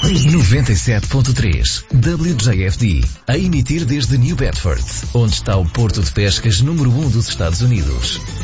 97.3 WJFD, a emitir desde New Bedford, onde está o porto de pescas número 1 dos Estados Unidos.